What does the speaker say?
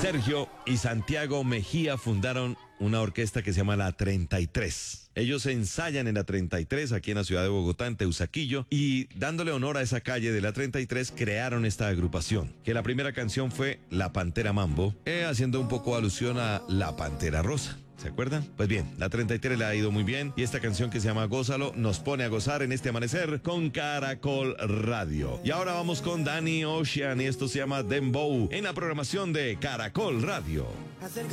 Sergio y Santiago Mejía fundaron una orquesta que se llama La 33. Ellos ensayan en La 33 aquí en la ciudad de Bogotá, en Teusaquillo, y dándole honor a esa calle de La 33 crearon esta agrupación, que la primera canción fue La Pantera Mambo, haciendo un poco alusión a La Pantera Rosa. ¿Se acuerdan? Pues bien, La 33 le ha ido muy bien y esta canción que se llama Gózalo nos pone a gozar en este amanecer con Caracol Radio. Y ahora vamos con Danny Ocean y esto se llama Dembow en la programación de Caracol Radio.